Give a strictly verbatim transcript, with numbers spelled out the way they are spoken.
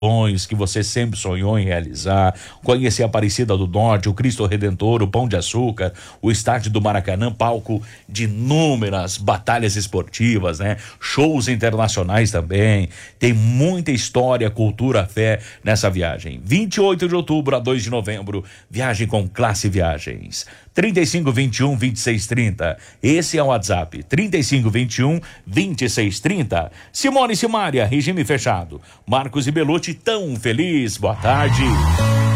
sonhos que você sempre sonhou em realizar, conhecer a Aparecida do Norte, o Cristo Redentor, o Pão de Açúcar, o estádio do Maracanã, palco de inúmeras batalhas esportivas, né? Shows internacionais também. Tem muita história, cultura, fé nessa viagem. vinte e oito de outubro a dois de novembro, viagem com Classe Viagens. trinta e cinco, vinte e um, vinte e seis, trinta. Esse é o WhatsApp. trinta e cinco, vinte e um, vinte e seis, trinta. Simone e Simária, regime fechado. Marcos e Belucci, tão feliz. Boa tarde.